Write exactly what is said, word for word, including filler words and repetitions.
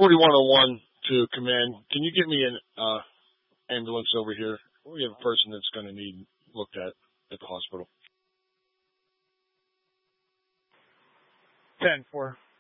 forty-one oh one to command. Can you get me an uh, ambulance over here? We have a person that's going to need looked at at the hospital. ten four.